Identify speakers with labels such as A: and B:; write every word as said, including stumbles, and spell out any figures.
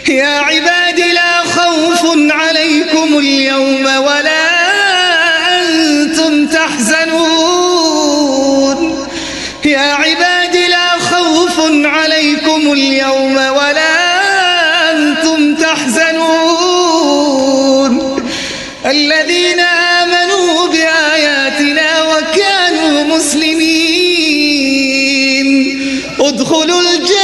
A: يا عباد لا خوف عليكم اليوم ولا أنتم تحزنون يا عباد لا خوف عليكم اليوم ولا أنتم تحزنون الذين